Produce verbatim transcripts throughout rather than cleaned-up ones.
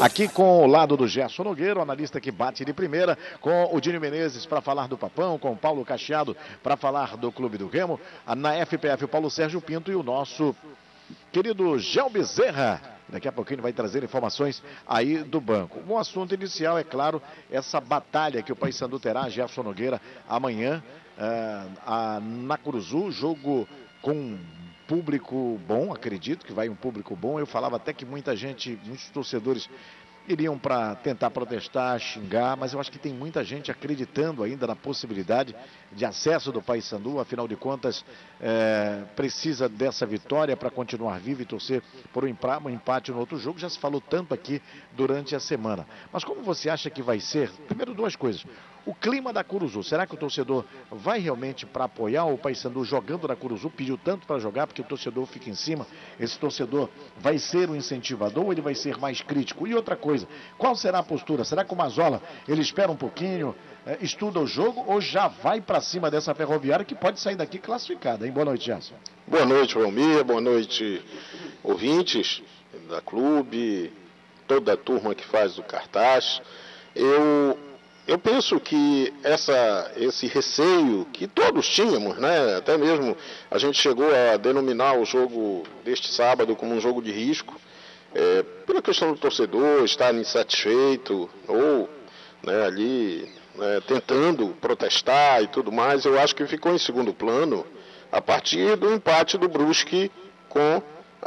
Aqui com o lado do Gerson Nogueira, o analista que bate de primeira, com o Dínio Menezes para falar do Papão, com o Paulo Cacheado para falar do Clube do Remo, na F P F o Paulo Sérgio Pinto e o nosso querido Gel Bezerra. Daqui a pouquinho vai trazer informações aí do banco. O assunto inicial é, claro, essa batalha que o Paysandu terá, Gerson Nogueira, amanhã uh, a, na Curuzu, jogo com público bom, acredito que vai um público bom. Eu falava até que muita gente, muitos torcedores iriam para tentar protestar, xingar, mas eu acho que tem muita gente acreditando ainda na possibilidade de acesso do Paysandu. Afinal de contas, é, precisa dessa vitória para continuar vivo e torcer por um empate no outro jogo. Já se falou tanto aqui durante a semana. Mas como você acha que vai ser? Primeiro, duas coisas. O clima da Curuzu, será que o torcedor vai realmente para apoiar o Paysandu jogando na Curuzu? Pediu tanto para jogar porque o torcedor fica em cima. Esse torcedor vai ser um incentivador ou ele vai ser mais crítico? E outra coisa, qual será a postura? Será que o Mazola, ele espera um pouquinho, é, estuda o jogo ou já vai para cima dessa Ferroviária que pode sair daqui classificada, hein? Boa noite, Gerson. Boa noite, Valmir. Boa noite, ouvintes da clube, toda a turma que faz o cartaz. Eu... Eu penso que essa, esse receio que todos tínhamos, né? Até mesmo a gente chegou a denominar o jogo deste sábado como um jogo de risco, é, pela questão do torcedor estar insatisfeito ou né, ali né, tentando protestar e tudo mais. Eu acho que ficou em segundo plano a partir do empate do Brusque com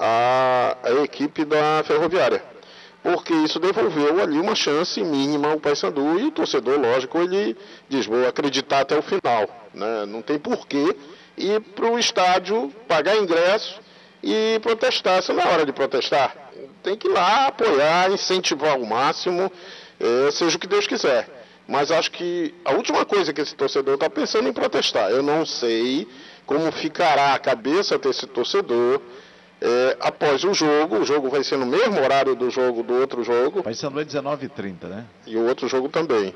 a, a equipe da Ferroviária. Porque isso devolveu ali uma chance mínima ao Paysandu e o torcedor, lógico, ele diz, vou acreditar até o final, né? Não tem porquê ir para o estádio, pagar ingresso e protestar. Isso não é hora de protestar. Tem que ir lá apoiar, incentivar ao máximo, é, seja o que Deus quiser. Mas acho que a última coisa que esse torcedor está pensando é em protestar. Eu não sei como ficará a cabeça desse torcedor É, após o jogo. O jogo vai ser no mesmo horário do jogo do outro jogo. Vai ser no dezenove e trinta, né? E o outro jogo também.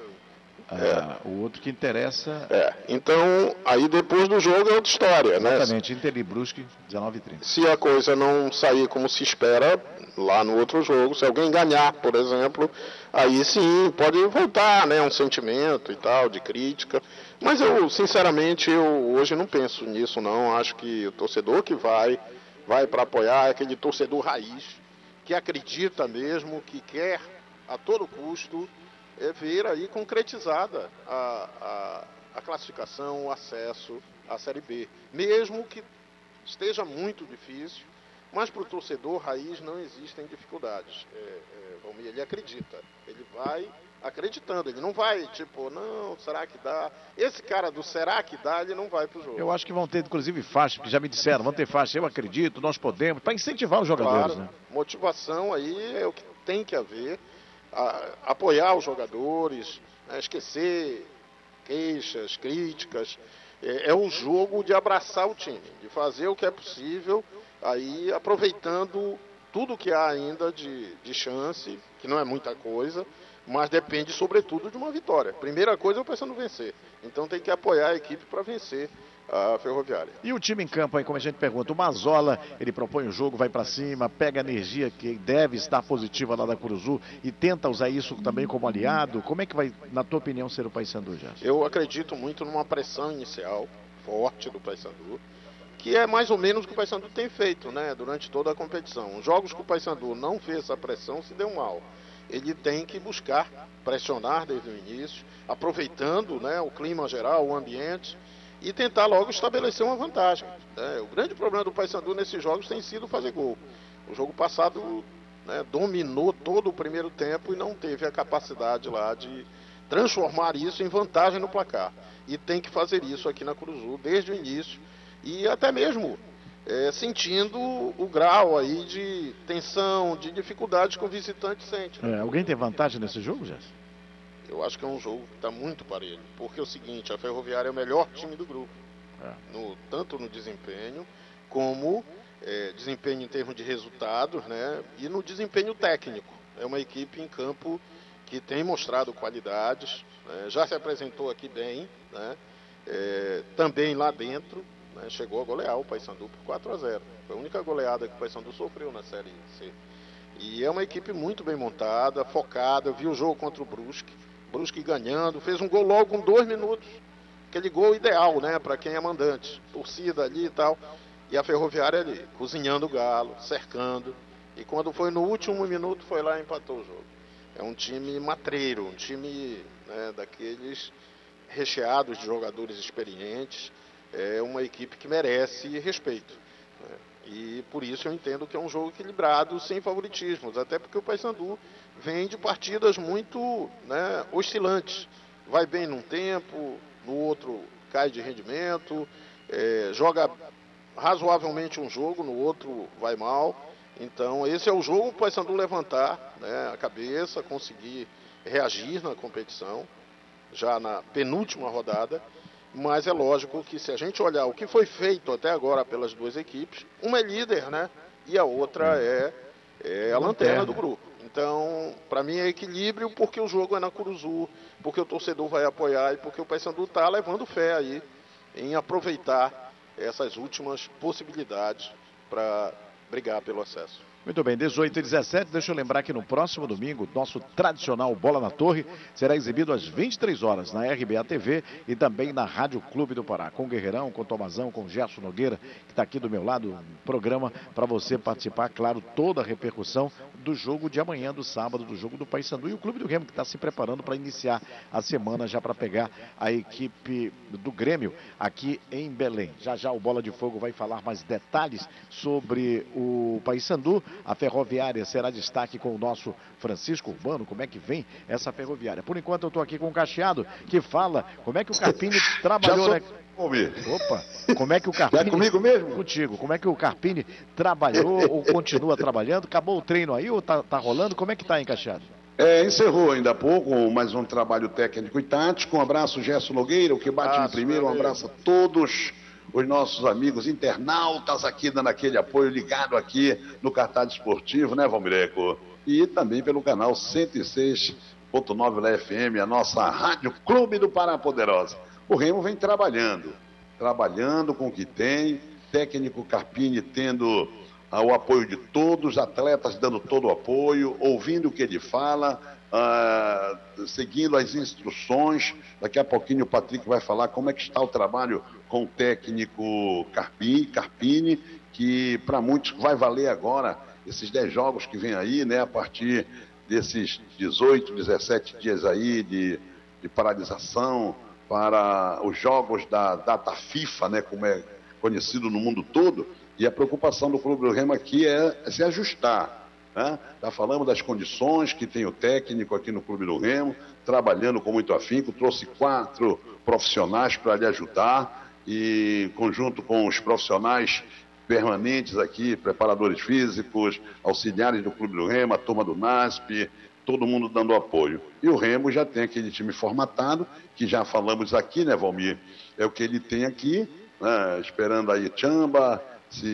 Ah, é. O outro que interessa... É, então, aí depois do jogo é outra história, Exatamente, né? Exatamente, Inter e Brusque, dezenove e trinta. Se a coisa não sair como se espera lá no outro jogo, se alguém ganhar, por exemplo, aí sim, pode voltar, né? Um sentimento e tal, de crítica. Mas eu, sinceramente, eu hoje não penso nisso, não. Acho que o torcedor que vai... vai para apoiar aquele torcedor raiz, que acredita mesmo, que quer a todo custo é, ver aí concretizada a, a, a classificação, o acesso à Série B. Mesmo que esteja muito difícil, mas para o torcedor raiz não existem dificuldades. É, é, Valmir, ele acredita, ele vai acreditando, ele não vai tipo, não, será que dá? Esse cara do será que dá, ele não vai pro jogo. Eu acho que vão ter inclusive faixa, que já me disseram, vão ter faixa, eu acredito, nós podemos, para incentivar os jogadores, claro, né? Motivação aí é o que tem que haver, a, apoiar os jogadores, né, esquecer queixas, críticas, é, é um jogo de abraçar o time, de fazer o que é possível, aí aproveitando tudo que há ainda de, de chance, que não é muita coisa, mas depende sobretudo de uma vitória. Primeira coisa é o Paysandu vencer, então tem que apoiar a equipe para vencer a Ferroviária. E o time em campo aí, como a gente pergunta, o Mazola, ele propõe o jogo, vai para cima, pega a energia que deve estar positiva lá da Curuzu e tenta usar isso também como aliado. Como é que vai, na tua opinião, ser o Paysandu, Gerson? Eu acredito muito numa pressão inicial forte do Paysandu, que é mais ou menos o que o Paysandu tem feito, né, durante toda a competição. Os jogos que o Paysandu não fez essa pressão se deu mal. Ele tem que buscar pressionar desde o início, aproveitando, né, o clima geral, o ambiente, e tentar logo estabelecer uma vantagem. Né? O grande problema do Paysandu nesses jogos tem sido fazer gol. O jogo passado, né, dominou todo o primeiro tempo e não teve a capacidade lá de transformar isso em vantagem no placar. E tem que fazer isso aqui na Curuzu desde o início e até mesmo é, sentindo o grau aí de tensão, de dificuldade que o visitante sente. Né? É, alguém tem vantagem nesse jogo, Gerson? Eu acho que é um jogo que está muito parelho, porque é o seguinte, a Ferroviária é o melhor time do grupo, é. no, tanto no desempenho, como é, desempenho em termos de resultados, né, e no desempenho técnico. É uma equipe em campo que tem mostrado qualidades, né, já se apresentou aqui bem, né, é, também lá dentro, né, chegou a golear o Paysandu por quatro a zero. Foi a única goleada que o Paysandu sofreu na Série C. E é uma equipe muito bem montada, focada. Eu vi o jogo contra o Brusque, Brusque ganhando, fez um gol logo com dois minutos. Aquele gol ideal, né, para quem é mandante. Torcida ali e tal. E a Ferroviária ali, cozinhando o Galo, cercando. E quando foi no último minuto, foi lá e empatou o jogo. É um time matreiro, um time, né, daqueles recheados de jogadores experientes. É uma equipe que merece respeito, né? E por isso eu entendo que é um jogo equilibrado, sem favoritismos. Até porque o Paysandu vem de partidas muito, né, oscilantes. Vai bem num tempo, no outro cai de rendimento, é, joga razoavelmente um jogo, no outro vai mal. Então esse é o jogo para o Paysandu levantar, né, a cabeça, conseguir reagir na competição, já na penúltima rodada. Mas é lógico que se a gente olhar o que foi feito até agora pelas duas equipes, uma é líder, né, e a outra é, é a lanterna do grupo. Então, para mim é equilíbrio, porque o jogo é na Curuzu, porque o torcedor vai apoiar e porque o Paysandu está levando fé aí em aproveitar essas últimas possibilidades para brigar pelo acesso. Muito bem, dezoito e dezessete, deixa eu lembrar que no próximo domingo, nosso tradicional Bola na Torre será exibido às vinte e três horas na R B A T V e também na Rádio Clube do Pará, com o Guerreirão, com o Tomazão, com o Gerson Nogueira, que está aqui do meu lado, um programa para você participar, claro, toda a repercussão do jogo de amanhã, do sábado, do jogo do Paysandu e o Clube do Remo, que está se preparando para iniciar a semana já para pegar a equipe do Grêmio aqui em Belém. Já já o Bola de Fogo vai falar mais detalhes sobre o Paysandu. A Ferroviária será destaque com o nosso Francisco Urbano, como é que vem essa Ferroviária. Por enquanto eu estou aqui com o Cacheado, que fala como é que o Carpini trabalhou... Já né? Opa, como é que o Já Carpini... é comigo mesmo? Contigo, como é que o Carpini trabalhou ou continua trabalhando? Acabou o treino aí ou tá, tá rolando? Como é que tá, hein, Cacheado? É, encerrou ainda há pouco mais um trabalho técnico e tático. Um abraço, Gerson Nogueira, o que bate Abraço, no primeiro. Um meu abraço a todos os nossos amigos internautas aqui, dando aquele apoio ligado aqui no Cartaz Esportivo, né, Valmireco? E também pelo canal cento e seis ponto nove da F M, a nossa Rádio Clube do Pará Poderosa. O Remo vem trabalhando, trabalhando com o que tem, técnico Carpini tendo ah, o apoio de todos, atletas dando todo o apoio, ouvindo o que ele fala, ah, seguindo as instruções. Daqui a pouquinho o Patrick vai falar como é que está o trabalho com o técnico Carpini, Carpini que para muitos vai valer agora esses dez jogos que vem aí, né, a partir desses dezoito, dezessete dias aí de, de paralisação para os jogos da data FIFA, né, como é conhecido no mundo todo. E a preocupação do Clube do Remo aqui é, é se ajustar, né? Já falamos das condições que tem o técnico aqui no Clube do Remo, trabalhando com muito afinco, trouxe quatro profissionais para lhe ajudar e, conjunto com os profissionais permanentes aqui, preparadores físicos, auxiliares do Clube do Remo, a turma do NASP, todo mundo dando apoio. E o Remo já tem aquele time formatado, que já falamos aqui, né, Valmir? É o que ele tem aqui, né, esperando aí Chamba,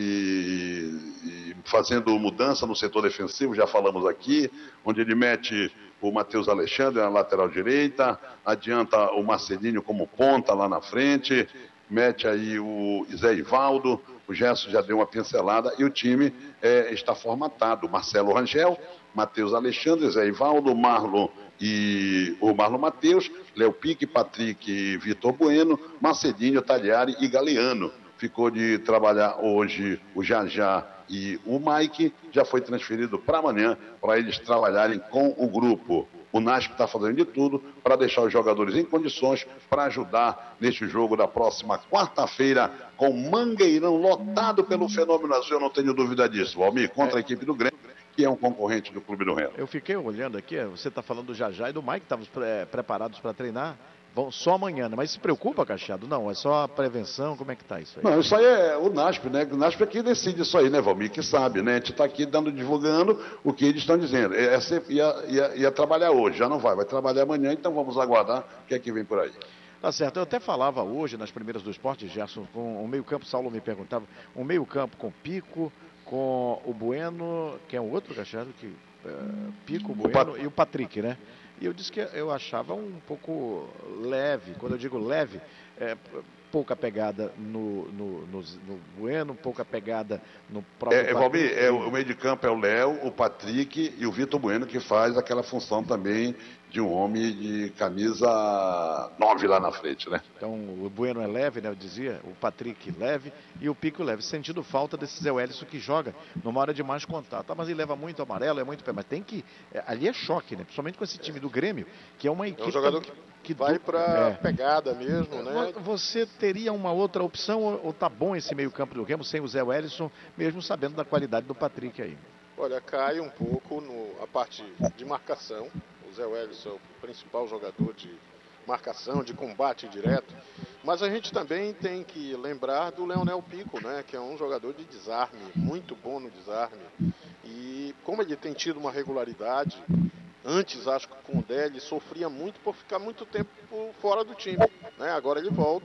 se fazendo mudança no setor defensivo, já falamos aqui, onde ele mete o Matheus Alexandre na lateral direita, adianta o Marcelinho como ponta lá na frente, mete aí o Zé Ivaldo, o Gerson já deu uma pincelada e o time é, está formatado. Marcelo Rangel, Matheus Alexandre, Zé Ivaldo, Marlon e o Marlon Matheus, Léo Pique, Patrick, Vitor Bueno, Marcelinho, Tagliari e Galeano. Ficou de trabalhar hoje o Jajá e o Mike, já foi transferido para amanhã para eles trabalharem com o grupo. O NASP está fazendo de tudo para deixar os jogadores em condições para ajudar neste jogo da próxima quarta-feira com Mangueirão lotado pelo Fenômeno Azul, eu não tenho dúvida disso, Valmir, contra a equipe do Grêmio, que é um concorrente do Clube do Remo. Eu fiquei olhando aqui, você está falando do Jajá e do Mike, estavam pre preparados para treinar. Vão só amanhã, né? Mas se preocupa, Cacheado? Não, é só a prevenção, como é que tá isso aí? Não, isso aí é o NASP, né? O NASP é que decide isso aí, né, Valmir? Que sabe, né? A gente está aqui dando, divulgando o que eles estão dizendo. É, é, ia, ia, ia trabalhar hoje, já não vai, vai trabalhar amanhã, então vamos aguardar o que é que vem por aí. Tá certo, eu até falava hoje, nas primeiras do esporte, Gerson, com o meio-campo, Saulo me perguntava, um meio-campo com Pico, com o Bueno, que é um outro, Cacheado, que é, Pico, Bueno o Pat... e o Patrick, né? E eu disse que eu achava um pouco leve, quando eu digo leve, é, pouca pegada no, no, no, no Bueno, pouca pegada no próprio É, é, Valmir, é, o meio de campo é o Léo, o Patrick e o Vitor Bueno, que faz aquela função também de um homem de camisa nove lá na frente, né? Então o Bueno é leve, né, eu dizia, o Patrick leve e o Pico leve, sentindo falta desse Zé Wellison que joga numa hora de mais contato. Ah, mas ele leva muito amarelo, é muito pé, mas tem que, é, ali é choque, né, principalmente com esse time do Grêmio, que é uma equipe... É um jogador que, que vai para é. pegada mesmo, né? Você teria uma outra opção ou, ou tá bom esse meio campo do Grêmio sem o Zé Wellison, mesmo sabendo da qualidade do Patrick aí? Olha, cai um pouco no, a parte de marcação. O Zé Wellison é o principal jogador de marcação, de combate direto. Mas a gente também tem que lembrar do Leonel Pico, né? Que é um jogador de desarme, muito bom no desarme. E como ele tem tido uma regularidade, antes acho que com o Dé ele sofria muito por ficar muito tempo fora do time, né? Agora ele volta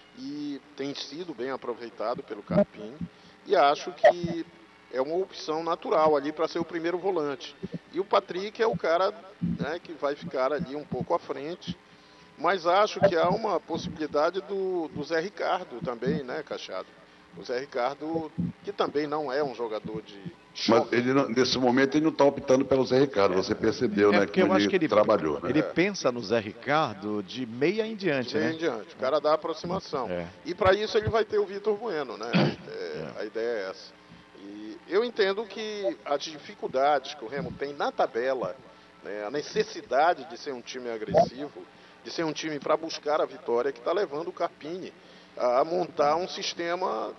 e tem sido bem aproveitado pelo Carpini. E acho que é uma opção natural ali para ser o primeiro volante. E o Patrick é o cara, né, que vai ficar ali um pouco à frente. Mas acho que há uma possibilidade do, do Zé Ricardo também, né, Cachado? O Zé Ricardo, que também não é um jogador de choque. Mas ele, nesse momento ele não está optando pelo Zé Ricardo, você percebeu, é né, que como eu ele, acho que ele trabalhou. Né? Ele É. pensa no Zé Ricardo de meia em diante, de meia né? em diante, o cara dá aproximação. É. E para isso ele vai ter o Vitor Bueno, né? É, a ideia é essa. E eu entendo que as dificuldades que o Remo tem na tabela, né, a necessidade de ser um time agressivo, de ser um time para buscar a vitória, que está levando o Carpini a montar um sistema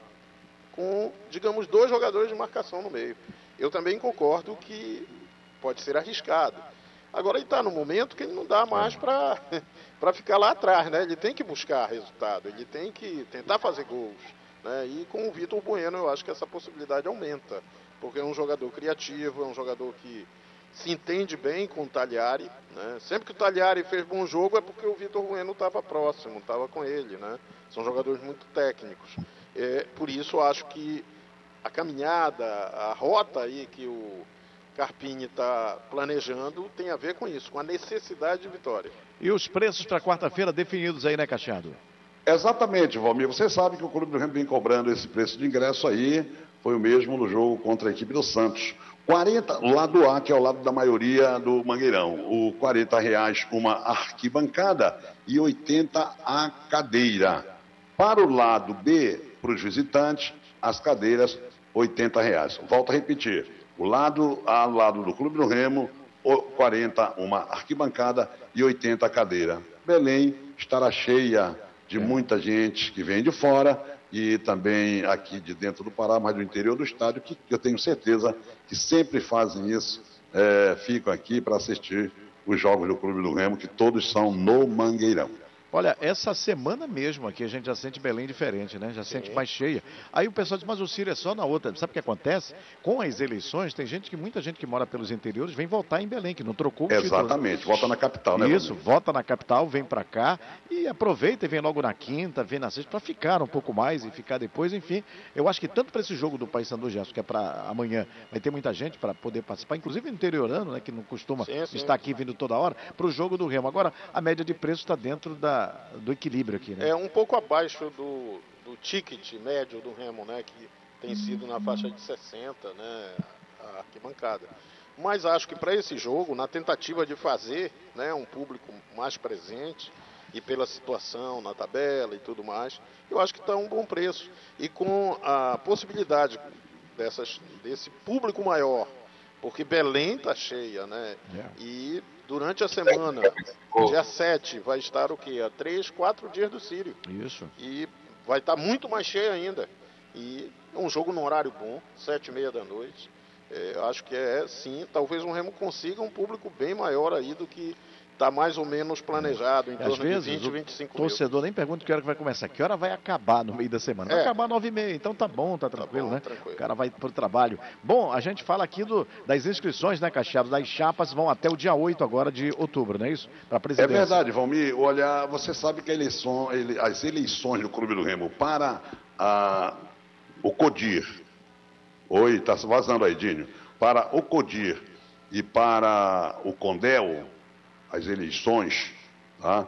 com, digamos, dois jogadores de marcação no meio. Eu também concordo que pode ser arriscado. Agora ele está no momento que ele não dá mais para para ficar lá atrás, né? Ele tem que buscar resultado, ele tem que tentar fazer gols, né? E com o Vitor Bueno eu acho que essa possibilidade aumenta, porque é um jogador criativo, é um jogador que se entende bem com o Tagliari, né? Sempre que o Tagliari fez bom jogo é porque o Vitor Bueno estava próximo, estava com ele, né? São jogadores muito técnicos. É, por isso eu acho que a caminhada, a rota aí que o Carpini está planejando tem a ver com isso, com a necessidade de vitória. E os preços para quarta-feira definidos aí, né, Cachado? Exatamente, Valmir. Você sabe que o Clube do Remo vem cobrando esse preço de ingresso aí, foi o mesmo no jogo contra a equipe do Santos. quarenta, lado A, que é o lado da maioria do Mangueirão. O quarenta reais uma arquibancada e oitenta a cadeira. Para o lado B, para os visitantes, as cadeiras, oitenta reais. Volto a repetir. O lado A, lado do Clube do Remo, quarenta uma arquibancada e oitenta a cadeira. Belém estará cheia de muita gente que vem de fora e também aqui de dentro do Pará, mas do interior do estádio, que eu tenho certeza que sempre fazem isso, é, ficam aqui para assistir os jogos do Clube do Remo, que todos são no Mangueirão. Olha, essa semana mesmo aqui a gente já sente Belém diferente, né? Já sente mais cheia. Aí o pessoal diz, mas o Ciro é só na outra. Sabe o que acontece? Com as eleições, tem gente que, muita gente que mora pelos interiores vem votar em Belém, que não trocou o Exatamente, título. vota na capital, né? Isso, vota na capital, vem pra cá e aproveita e vem logo na quinta, vem na sexta, pra ficar um pouco mais e ficar depois, enfim. Eu acho que tanto para esse jogo do Paysandu, Gerson, que é para amanhã, vai ter muita gente para poder participar, inclusive interiorano, né, que não costuma sim, sim. estar aqui vindo toda hora, para o jogo do Remo. Agora, a média de preço está dentro da, do equilíbrio aqui, né? É um pouco abaixo do, do ticket médio do Remo, né? Que tem sido na faixa de sessenta, né? A arquibancada. Mas acho que para esse jogo, na tentativa de fazer, né, um público mais presente e pela situação na tabela e tudo mais, eu acho que está um bom preço. E com a possibilidade dessas, desse público maior, porque Belém está cheia, né? Yeah. E durante a semana, dia sete, vai estar o quê? A três, quatro dias do Sírio. Isso. E vai estar muito mais cheio ainda. E é um jogo num horário bom, sete e meia da noite. É, acho que é, sim, talvez o Remo consiga um público bem maior aí do que está mais ou menos planejado, em Às torno vezes, de vinte, o vinte e cinco mil. torcedor nem pergunta que hora que vai começar, que hora vai acabar no meio da semana. Vai É. acabar nove e meia, então tá bom, tá tranquilo, bom, né? tranquilo. O cara vai pro trabalho. Bom, a gente fala aqui do, das inscrições, né, Cacheado? Das chapas vão até o dia oito agora de outubro, não é isso? Para É presidência. verdade, Valmir. Olha, você sabe que a eleição, ele- as eleições do Clube do Remo para a, o CODIR, oi, está vazando aí, Dínio, para o CODIR e para o CONDEL, as eleições, tá?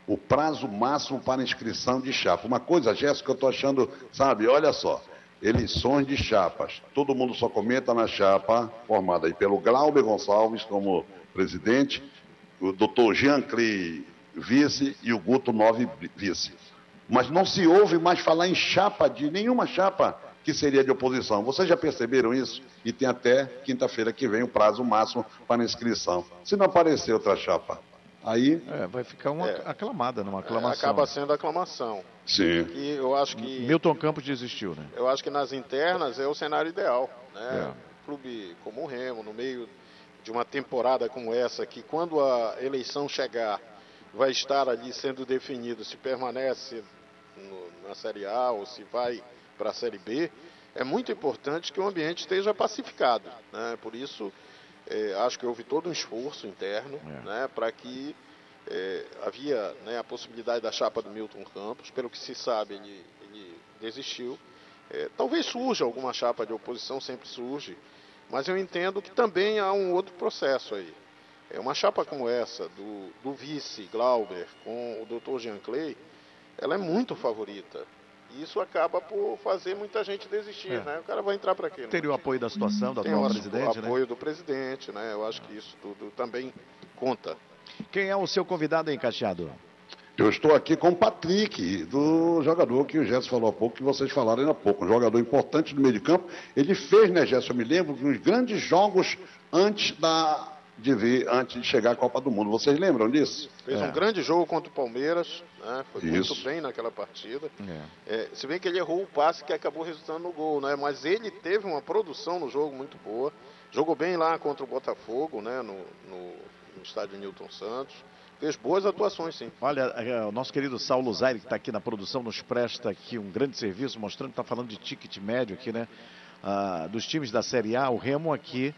o prazo máximo para inscrição de chapa. Uma coisa, Jéssica, eu estou achando, sabe, olha só, eleições de chapas. Todo mundo só comenta na chapa formada aí pelo Glauber Gonçalves como presidente, o doutor Jean Clay vice e o Guto Nove vice. Mas não se ouve mais falar em chapa de nenhuma chapa que seria de oposição. Vocês já perceberam isso? E tem até quinta-feira que vem o prazo máximo para inscrição. Se não aparecer outra chapa, aí... É, vai ficar uma É. aclamada, numa É, aclamação. acaba sendo aclamação. Sim. E eu acho que Milton Campos desistiu, né? eu acho que nas internas é o cenário ideal, né? É. Um clube como o Remo, no meio de uma temporada como essa, que quando a eleição chegar, vai estar ali sendo definido se permanece no, na Série A ou se vai para a Série B, é muito importante que o ambiente esteja pacificado, né? Por isso, é, acho que houve todo um esforço interno, É. né, para que é, havia, né, a possibilidade da chapa do Milton Campos, pelo que se sabe, ele, ele desistiu. É, talvez surja alguma chapa de oposição, sempre surge, mas eu entendo que também há um outro processo aí. É uma chapa como essa, do, do vice Glauber com o doutor Jean Clay, ela é muito favorita. E isso acaba por fazer muita gente desistir, É. né? O cara vai entrar para quê? Né? Teria o apoio da situação, do Tem atual o presidente, né? apoio do presidente, né? Eu acho que isso tudo também conta. Quem é o seu convidado aí, Cacheado? Eu estou aqui com o Patrick, do jogador que o Gerson falou há pouco, que vocês falaram ainda há pouco. Um jogador importante do meio de campo. Ele fez, né, Gerson? Eu me lembro de uns grandes jogos antes da, de vir, antes de chegar à Copa do Mundo. Vocês lembram disso? Fez É. um grande jogo contra o Palmeiras, né? Foi Isso. muito bem naquela partida. É. É, se bem que ele errou o passe que acabou resultando no gol, né? Mas ele teve uma produção no jogo muito boa. Jogou bem lá contra o Botafogo, né? No, no, no estádio Newton Santos. Fez boas atuações, sim. Olha, é, o nosso querido Saulo Zaire, que está aqui na produção, nos presta aqui um grande serviço, mostrando que está falando de ticket médio aqui, né? Ah, dos times da Série A, o Remo aqui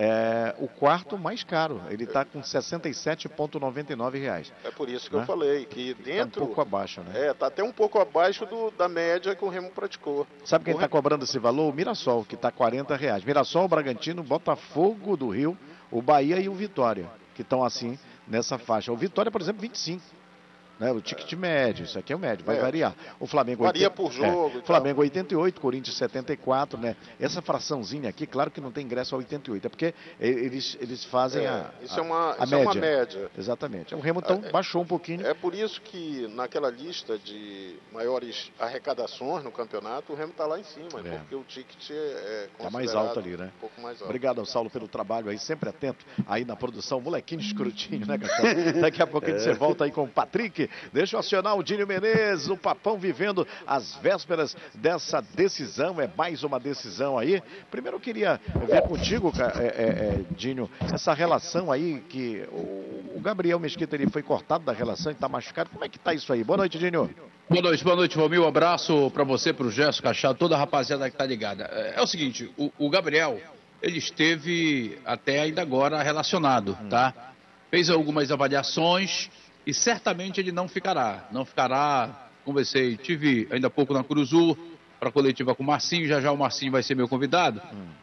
é o quarto mais caro. Ele está com sessenta e sete reais e noventa e nove reais. É por isso que Né? eu falei que Está dentro... um pouco abaixo, né? É, tá até um pouco abaixo do, da média que o Remo praticou. Sabe quem O está Remo- cobrando esse valor? O Mirassol, que está quarenta reais. Mirassol, o Bragantino, Botafogo do Rio, o Bahia e o Vitória, que estão assim nessa faixa. O Vitória, por exemplo, vinte e cinco. Né? O ticket médio, isso aqui é o médio, vai É. variar. O Flamengo Varia oitenta por jogo e tal. Flamengo oitenta e oito, Corinthians setenta e quatro, né? Essa fraçãozinha aqui, claro que não tem ingresso a oitenta e oito, é porque eles, eles fazem É, a, isso a, é uma, a isso é média. uma média. Exatamente. O Remo então baixou um pouquinho. É por isso que naquela lista de maiores arrecadações no campeonato, o Remo está lá em cima, É. porque o ticket é Tá mais considerado alto ali, né? um pouco mais alto. Obrigado ao Saulo pelo trabalho aí, sempre atento aí na produção. Molequinho de escrutinho, né, Cacau? Daqui a pouco a gente você volta aí com o Patrick. Deixa eu acionar o Dinho Menezes, o Papão vivendo as vésperas dessa decisão. É mais uma decisão aí. Primeiro eu queria ver contigo, ca- é, é, é, Dinho, essa relação aí que o, o Gabriel Mesquita ele foi cortado da relação e está machucado. Como é que tá isso aí? Boa noite, Dinho. Boa noite, boa noite, Romil. Um abraço pra você, pro Gerson Cachado, toda a rapaziada que tá ligada. É, é o seguinte, o, o Gabriel, ele esteve até ainda agora relacionado, tá? Fez algumas avaliações e certamente ele não ficará. Não ficará, conversei, tive ainda há pouco na Cruzul, para a coletiva com o Marcinho, já já o Marcinho vai ser meu convidado,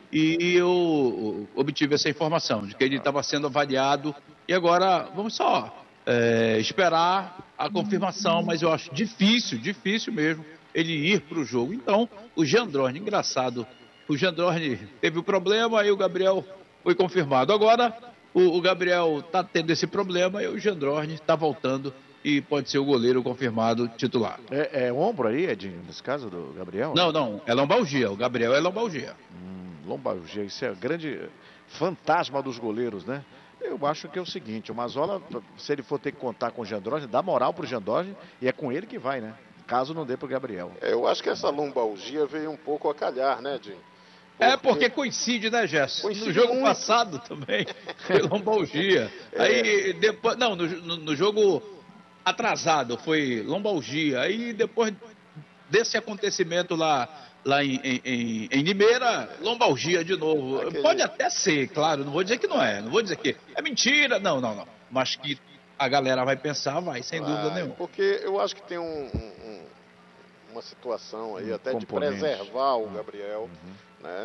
e eu obtive essa informação de que ele estava sendo avaliado, e agora vamos só é, esperar a confirmação, mas eu acho difícil, difícil mesmo, ele ir para o jogo. Então, o Jandrone, engraçado, o Jandrone teve o problema, aí o Gabriel foi confirmado. Agora, o, o Gabriel está tendo esse problema, e o Jandrone está voltando, e pode ser o goleiro confirmado titular. É, é ombro aí, Edinho, nesse caso do Gabriel? Não, não, é lombalgia, o Gabriel é lombalgia. Hum, lombalgia, isso é grande fantasma dos goleiros, né? Eu acho que é o seguinte, o Mazola, se ele for ter que contar com o Jandrone, dá moral pro Jandrone e é com ele que vai, né? Caso não dê pro Gabriel. É, eu acho que essa lombalgia veio um pouco a calhar, né, Dinho? É porque coincide, né, Gerson? Coincide No jogo muito. passado também, foi lombalgia. Aí depois, não, no, no, no jogo atrasado foi lombalgia. Aí depois desse acontecimento lá, lá em, em, em, em Limeira, lombalgia de novo. Aquele- Pode até ser, claro, não vou dizer que não é, não vou dizer que é mentira, não, não, não. Mas que a galera vai pensar, vai, sem dúvida Ah, nenhuma. porque eu acho que tem um, um- um- uma situação aí Um até de componente. preservar o Gabriel, né?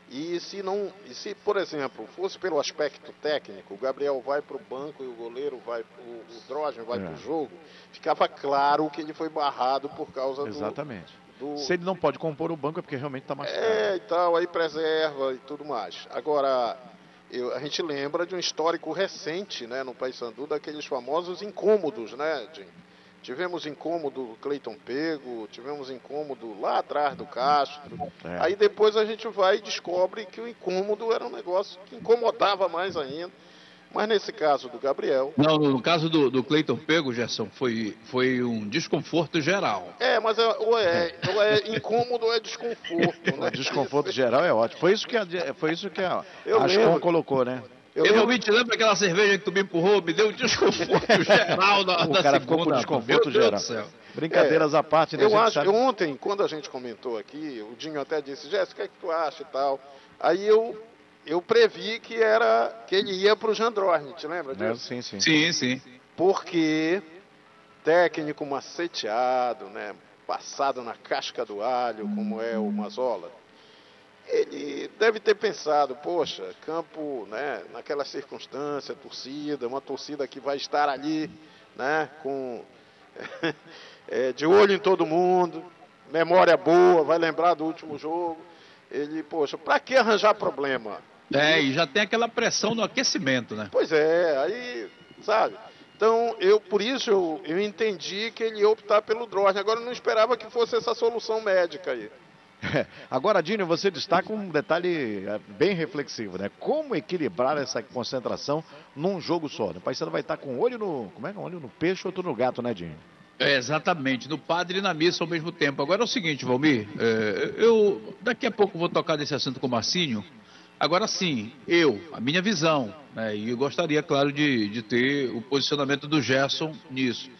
E se não, e se, por exemplo, fosse pelo aspecto técnico, o Gabriel vai para o banco e o goleiro vai, o, o Drogen vai é. para o jogo, ficava claro que ele foi barrado por causa do... Exatamente. Do... Se ele não pode compor o banco é porque realmente está machucado. É, e tal, aí preserva e tudo mais. Agora, eu, a gente lembra de um histórico recente, né, no Paysandu, daqueles famosos incômodos, né, Jim? Tivemos incômodo do Cleiton Pego, tivemos incômodo lá atrás do Castro. É. Aí depois a gente vai e descobre que o incômodo era um negócio que incomodava mais ainda. Mas nesse caso do Gabriel... Não, no caso do, do Cleiton Pego, Gerson, foi, foi um desconforto geral. É, mas é, ou, é, ou é incômodo ou é desconforto. Né? Desconforto geral é ótimo. Foi isso que a, foi isso que a Ascom colocou, né? Eu, eu realmente lembro aquela cerveja que tu me empurrou, me deu um desconforto geral na, o na cara segunda. Ficou com desconforto geral. Brincadeiras é, à parte, né? Eu acho, sabe... eu ontem, quando a gente comentou aqui, o Dinho até disse, Jéssica, o que, é que tu acha e tal? Aí eu, eu previ que era que ele ia pro Jandrosny, te lembra disso? É, sim, sim. Sim, sim. Porque técnico maceteado, né? Passado na casca do alho, como é o Mazola. Ele deve ter pensado, poxa, campo, né, naquela circunstância, torcida, uma torcida que vai estar ali, né, com é, de olho em todo mundo, memória boa, vai lembrar do último jogo. Ele, poxa, para que arranjar problema? É, e já tem aquela pressão no aquecimento, né? Pois é, aí, sabe? Então, eu, por isso eu, eu entendi que ele ia optar pelo Drogen. Agora eu não esperava que fosse essa solução médica aí. É. Agora, Dinho, você destaca um detalhe bem reflexivo, né? Como equilibrar essa concentração num jogo só? O Paysandu vai estar com um olho no, como é que é? Um olho no peixe e outro no gato, né, Dinho? É, exatamente, no padre e na missa ao mesmo tempo. Agora é o seguinte, Valmir, é, eu daqui a pouco vou tocar desse assunto com o Marcinho. Agora sim, eu, a minha visão, né, e eu gostaria, claro, de, de ter o posicionamento do Gerson nisso.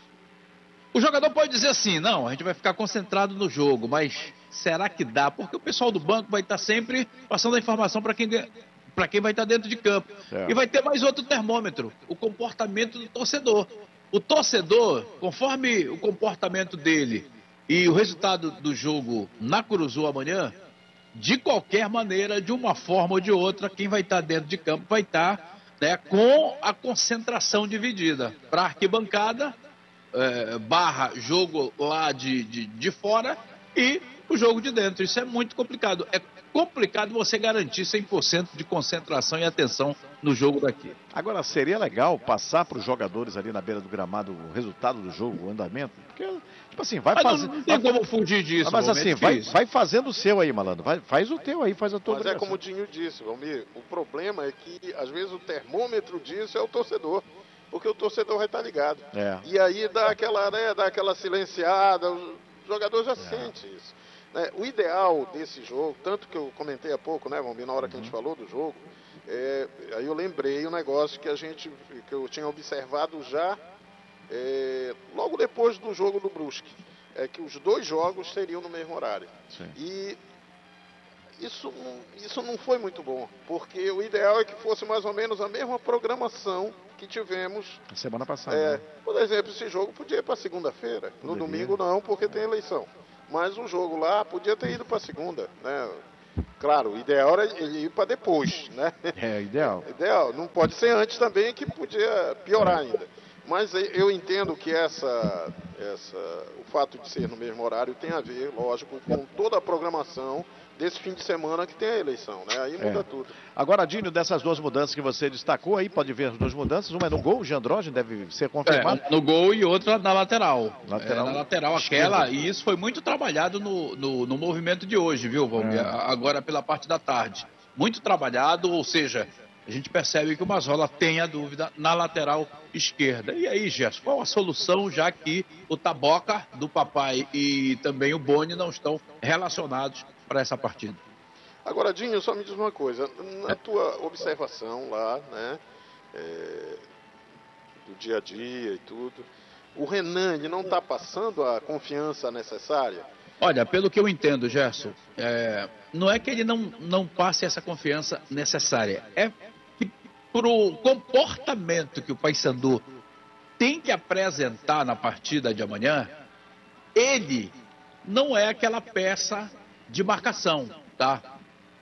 O jogador pode dizer assim, não, a gente vai ficar concentrado no jogo, mas será que dá? Porque o pessoal do banco vai estar sempre passando a informação para quem, para quem vai estar dentro de campo. É. E vai ter mais outro termômetro, o comportamento do torcedor. O torcedor, conforme o comportamento dele e o resultado do jogo na Curuzu amanhã, de qualquer maneira, de uma forma ou de outra, quem vai estar dentro de campo vai estar, né, com a concentração dividida. Para a arquibancada, é, barra jogo lá de, de, de fora e o jogo de dentro. Isso é muito complicado. É complicado você garantir cem por cento de concentração e atenção no jogo daqui. Agora, seria legal passar para os jogadores ali na beira do gramado o resultado do jogo, o andamento? Porque, tipo assim, vai fazer... Não, não tem como fugir disso. Mas assim, vai, vai fazendo o seu aí, malandro. Vai, faz o teu aí, faz a tua Mas obrigação. É como o Dinho disse, Valmir, o problema é que, às vezes, o termômetro disso é o torcedor. Porque o torcedor vai estar ligado. É. E aí dá aquela, né, dá aquela silenciada, o jogador já é. sente isso. Né? O ideal desse jogo, tanto que eu comentei há pouco, né, Valmir, na hora que a gente falou do jogo, é, aí eu lembrei um negócio que a gente, que eu tinha observado já é, logo depois do jogo do Brusque, é que os dois jogos seriam no mesmo horário. Sim. E isso, isso não foi muito bom, porque o ideal é que fosse mais ou menos a mesma programação que tivemos semana passada. É, né? Por exemplo, esse jogo podia ir para segunda-feira, no domingo não, porque tem eleição. Mas o jogo lá podia ter ido para segunda, né? Claro, o ideal era ele ir para depois, né? É, ideal. Ideal. Não pode ser antes também, que podia piorar ainda. Mas eu entendo que essa, essa, o fato de ser no mesmo horário tem a ver, lógico, com toda a programação desse fim de semana que tem a eleição, né? Aí muda é. tudo. Agora, Dinho, dessas duas mudanças que você destacou aí, pode ver as duas mudanças. Uma é no gol, o Jandrosny deve ser confirmado. É, no gol e outra na lateral. lateral é, na lateral aquela, e isso foi muito trabalhado no, no, no movimento de hoje, viu, Valmir? É. Agora pela parte da tarde. Muito trabalhado, ou seja, a gente percebe que o Mazola tem a dúvida na lateral esquerda. E aí, Gerson, qual a solução, já que o Taboca do papai e também o Boni não estão relacionados para essa partida? Agora, Dinho, só me diz uma coisa. Na tua observação lá, né, é, do dia a dia e tudo, o Renan, ele não está passando a confiança necessária? Olha, pelo que eu entendo, Gerson, é, não é que ele não, não passe essa confiança necessária, é que para o comportamento que o Paysandu tem que apresentar na partida de amanhã, ele não é aquela peça de marcação, tá?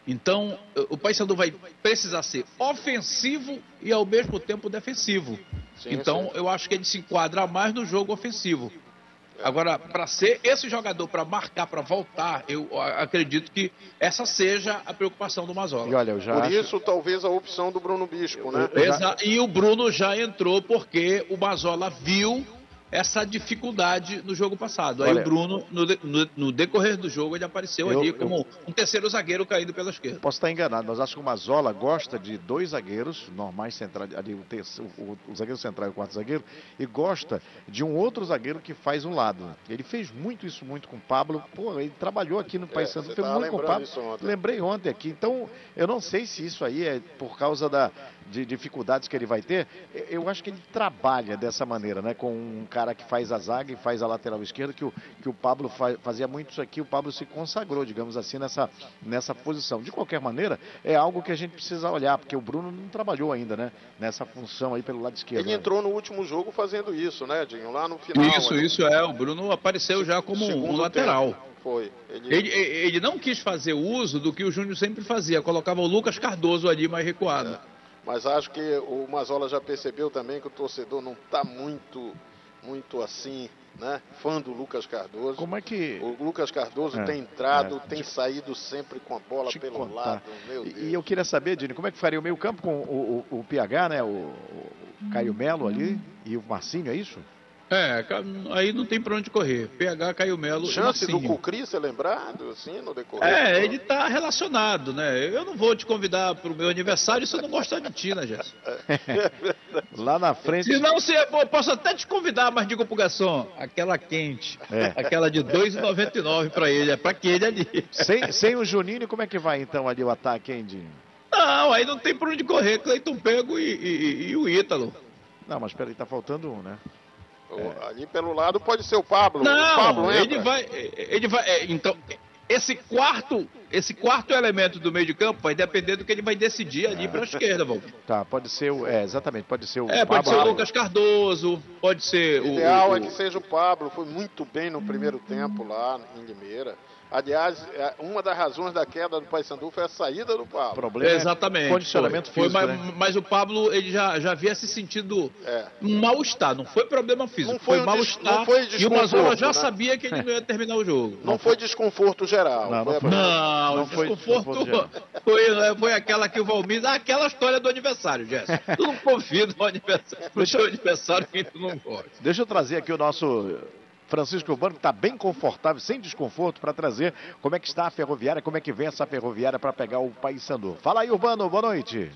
Então, o Paysandu vai precisar ser ofensivo e ao mesmo tempo defensivo. Sim, então, sim. eu acho que ele se enquadra mais no jogo ofensivo. Agora, para ser esse jogador, para marcar, para voltar, eu acredito que essa seja a preocupação do Mazola. E olha, eu já Por acho... isso, talvez a opção do Bruno Bispo, né? Já... E o Bruno já entrou porque o Mazola viu essa dificuldade no jogo passado. Aí Olha, o Bruno, no, de, no, no decorrer do jogo, ele apareceu eu, ali como eu, um terceiro zagueiro caído pela esquerda. Posso estar enganado, mas acho que o Mazola gosta de dois zagueiros, normais centrais, ali o, terceiro, o, o zagueiro central e o quarto zagueiro, e gosta de um outro zagueiro que faz um lado. Ele fez muito isso muito com o Pablo. Pô, ele trabalhou aqui no Paysandu, é, fez muito com o Pablo. Ontem. Lembrei ontem aqui. Então, eu não sei se isso aí é por causa da, de dificuldades que ele vai ter. Eu acho que ele trabalha dessa maneira, né? Com um cara que faz a zaga e faz a lateral esquerda, que o, que o Pablo faz, fazia muito isso aqui, o Pablo se consagrou, digamos assim, nessa, nessa posição. De qualquer maneira, é algo que a gente precisa olhar, porque o Bruno não trabalhou ainda, né? Nessa função aí pelo lado esquerdo. Ele né? entrou no último jogo fazendo isso, né, Dinho? Lá no final. Isso, ali. isso é. O Bruno apareceu já como um lateral. Tempo. Foi. Ele... Ele, ele não quis fazer uso do que o Júnior sempre fazia, colocava o Lucas Cardoso ali mais recuado. É. Mas acho que o Mazola já percebeu também que o torcedor não está muito... muito assim, né? Fã do Lucas Cardoso. Como é que... O Lucas Cardoso é, tem entrado, é. tem Te... saído sempre com a bola Te pelo contar. lado, meu Deus. E, e eu queria saber, Dini, como é que faria o meio campo com o, o, o P H, né? O, o Caio Melo ali e o Marcinho, é isso? É, aí não tem pra onde correr. P H, Caio Melo. Chance do Cucri ser lembrado, assim, no decorrer? É, ele tá relacionado, né? Eu não vou te convidar pro meu aniversário se eu não gostar de ti, né, Gerson? Lá na frente. Se não, se eu posso até te convidar, mas digo pro garçom, aquela quente, é. aquela de dois reais e noventa e nove pra ele, é pra aquele ali. Sem, sem o Juninho, como é que vai então ali o ataque, hein, Dinho? Não, aí não tem por onde correr, Cleiton Pego e, e, e o Ítalo. Não, mas peraí, tá faltando um, né? É. Ali pelo lado pode ser o Pablo. Não, o Pablo ele vai, ele vai, é, então esse quarto, esse quarto elemento do meio de campo vai depender do que ele vai decidir ali é. para a esquerda, Valdir. Tá, pode ser o, é, exatamente, pode ser o É, pode Pablo. ser o Lucas Cardoso, pode ser o... O ideal o, é que seja o Pablo, foi muito bem no primeiro tempo lá em Limeira. Aliás, uma das razões da queda do Paysandu foi a saída do Pablo. Problema Exatamente. É condicionamento foi, físico, foi, mas, né? mas o Pablo, ele já, já havia se sentido é. um mal-estar, não foi problema físico, não foi, foi mal-estar. E o Mazola já né? sabia que ele não ia terminar o jogo. Não, não foi desconforto geral. Não, não, foi, não, não foi desconforto. desconforto foi, foi aquela que o Valmir, aquela história do aniversário, Jéssica. Tu não confia no aniversário, no seu aniversário que tu não gosta. Deixa eu trazer aqui o nosso Francisco Urbano, que está bem confortável, sem desconforto, para trazer como é que está a ferroviária, como é que vem essa ferroviária para pegar o Paysandu. Fala aí, Urbano, boa noite.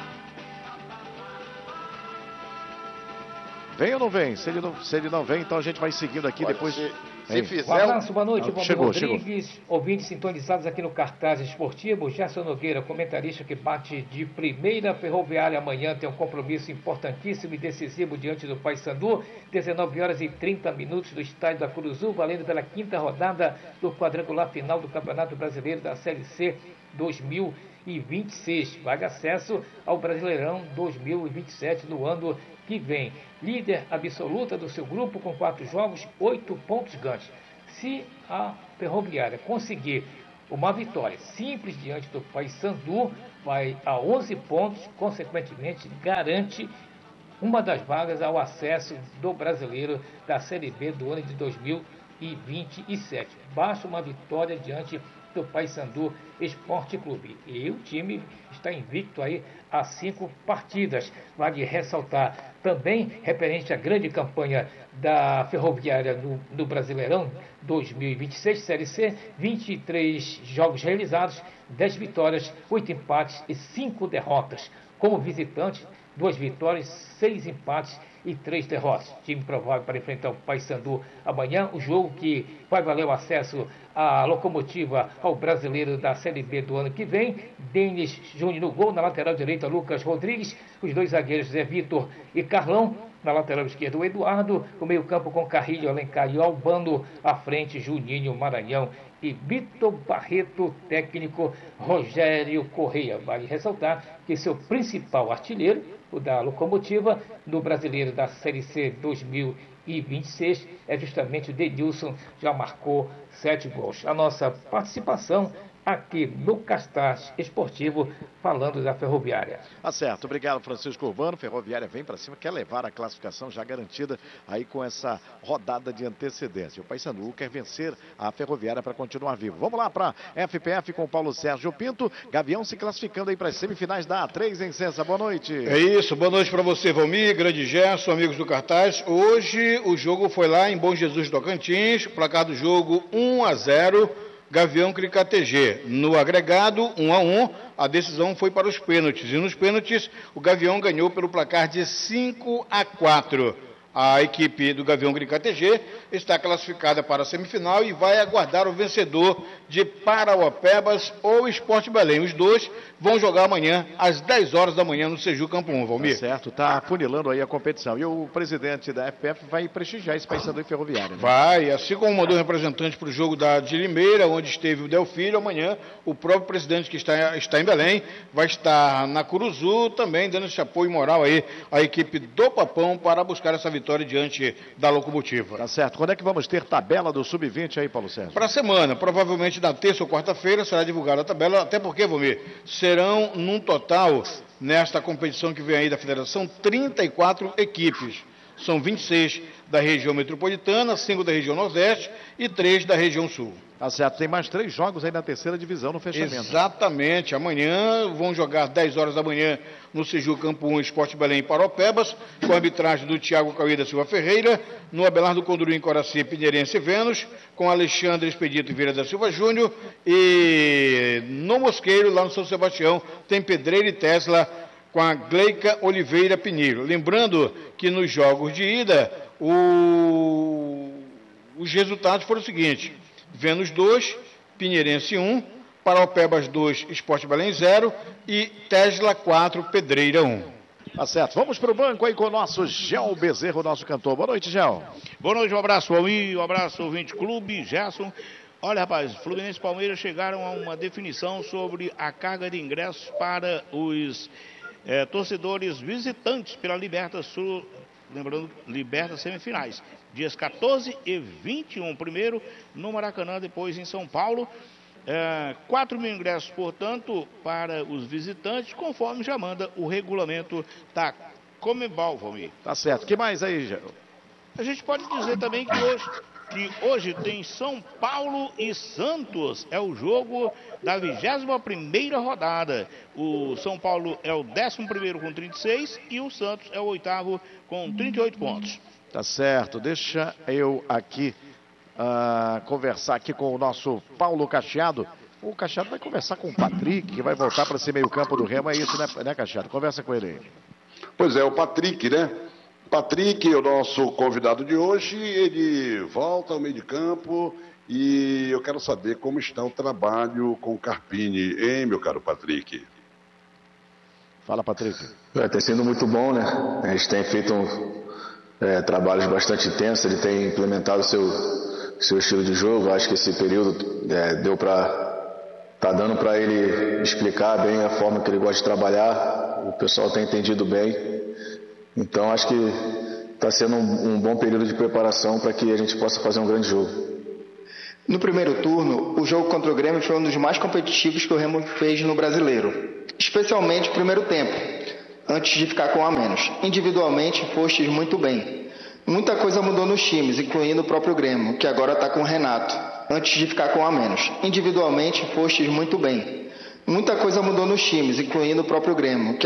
Vem ou não vem? Se ele não, se ele não vem, então a gente vai seguindo aqui. Pode depois. Se, se fizer... Um abraço, boa noite, ah, chegou, Rodrigues, chegou. ouvintes sintonizados aqui no Cartaz Esportivo. Gerson Nogueira, comentarista que bate de primeira. Ferroviária amanhã tem um compromisso importantíssimo e decisivo diante do Paysandu. dezenove horas e trinta minutos do estádio da Curuzu, valendo pela quinta rodada do quadrangular final do Campeonato Brasileiro da Série C dois mil e vinte e seis. Vale acesso ao Brasileirão dois mil e vinte e sete no ano que vem. Líder absoluta do seu grupo com quatro jogos, oito pontos ganhos. Se a Ferroviária conseguir uma vitória simples diante do Paysandu, vai a onze pontos, consequentemente garante uma das vagas ao acesso do brasileiro da Série B do ano de dois mil e vinte e sete. Basta uma vitória diante do Paysandu Esporte Clube. E o time está invicto aí a cinco partidas. Vale ressaltar também, referente à grande campanha da Ferroviária no, no Brasileirão dois mil e vinte e seis, Série C, vinte e três jogos realizados, dez vitórias, oito empates e cinco derrotas. Como visitante, duas vitórias, seis empates e três derrotas. Time provável para enfrentar o Paysandu amanhã. O jogo que vai valer o acesso à locomotiva ao brasileiro da Série B do ano que vem. Denis Júnior no gol, na lateral direita Lucas Rodrigues, os dois zagueiros Zé Vitor e Carlão, na lateral esquerda o Eduardo, o meio campo com Carrilho, Alencar e Albano, à frente Juninho Maranhão e Vitor Barreto, técnico Rogério Correia. Vale ressaltar que seu principal artilheiro, o da locomotiva, no brasileiro da Série C dois mil e vinte e seis, é justamente o Denilson, já marcou sete gols. A nossa participação aqui no Cartaz Esportivo, falando da Ferroviária. Tá certo, obrigado Francisco Urbano. Ferroviária vem para cima, quer levar a classificação já garantida aí com essa rodada de antecedência. O Paysandu quer vencer a Ferroviária para continuar vivo. Vamos lá para F P F com Paulo Sérgio Pinto. Gavião se classificando aí para as semifinais da A três em Sensa. Boa noite. É isso, boa noite para você, Valmir, grande Gerson, amigos do Cartaz. Hoje o jogo foi lá em Bom Jesus, Tocantins, placar do jogo um a zero, Gavião Cricá T G. No agregado, um a um, a decisão foi para os pênaltis. E nos pênaltis, o Gavião ganhou pelo placar de cinco a quatro. A equipe do Gavião Cricá T G está classificada para a semifinal e vai aguardar o vencedor de Parauapebas ou Sport Belém. Os dois vão jogar amanhã às dez horas da manhã no Seju Campo um, Valmir. Tá certo, tá afunilando aí a competição. E o presidente da F P F vai prestigiar esse Paysandu e Ferroviária, né? Vai, assim como mandou representante para o jogo da de Limeira, onde esteve o Delfílio, amanhã o próprio presidente que está, está em Belém vai estar na Curuzu também dando esse apoio moral aí à equipe do Papão para buscar essa vitória diante da Locomotiva. Tá certo. Quando é que vamos ter tabela do sub vinte aí, Paulo Sérgio? Para a semana, provavelmente na terça ou quarta-feira será divulgada a tabela, até porque, Valmir, serão num total, nesta competição que vem aí da Federação, trinta e quatro equipes. São vinte e seis da região metropolitana, cinco da região nordeste e três da região sul. Tá certo, tem mais três jogos aí na terceira divisão no fechamento. Exatamente, amanhã vão jogar dez horas da manhã no Seju Campo um, Sport Belém e Paropebas, com a arbitragem do Tiago Cauê da Silva Ferreira, no Abelardo Conduru em Coraci, Pinheirense e Vênus, com Alexandre Expedito e Vieira da Silva Júnior, e no Mosqueiro, lá no São Sebastião, tem Pedreira e Tesla, com a Gleica Oliveira Pinheiro. Lembrando que nos jogos de ida, o... os resultados foram os seguintes: Vênus dois, Pinheirense um, Paraupebas dois, Sport Belém zero e Tesla quatro, Pedreira um. Tá certo, vamos para o banco aí com o nosso Gel Bezerro, nosso cantor. Boa noite, Gel. Boa noite, um abraço, Almir, um abraço, ouvinte clube, Gerson. Olha, rapaz, Fluminense e Palmeiras chegaram a uma definição sobre a carga de ingressos para os É, torcedores visitantes pela Liberta Sul, lembrando, Liberta semifinais, dias quatorze e vinte e um, primeiro no Maracanã, depois em São Paulo, é, quatro mil ingressos, portanto, para os visitantes, conforme já manda o regulamento da Comebol, Valmir. Tá certo, o que mais aí, Gel? A gente pode dizer também que hoje, que hoje tem São Paulo e Santos, é o jogo da vigésima primeira rodada. O São Paulo é o décimo primeiro com trinta e seis e o Santos é o oitavo com trinta e oito pontos. Tá certo, deixa eu aqui uh, conversar aqui com o nosso Paulo Cacheado. O Cacheado vai conversar com o Patrick, que vai voltar para esse meio campo do Remo, é isso, né, né Cacheado? Conversa com ele aí. Pois é, o Patrick, né? Patrick, o nosso convidado de hoje, ele volta ao meio de campo e eu quero saber como está o trabalho com o Carpini, hein, meu caro Patrick? Fala, Patrick. É, tem sido muito bom, né? A gente tem feito um, é, trabalhos bastante intensos, ele tem implementado o seu, seu estilo de jogo. Acho que esse período é, deu para tá dando para ele explicar bem a forma que ele gosta de trabalhar. O pessoal tem entendido bem. Então, acho que está sendo um, um bom período de preparação para que a gente possa fazer um grande jogo. No primeiro turno, o jogo contra o Grêmio foi um dos mais competitivos que o Remo fez no Brasileiro, especialmente o primeiro tempo, antes de ficar com um a menos. Individualmente, fostes muito bem. Muita coisa mudou nos times, incluindo o próprio Grêmio, que agora está com o Renato, antes de ficar com um a menos. Individualmente, fostes muito bem. Muita coisa mudou nos times, incluindo o próprio Grêmio, que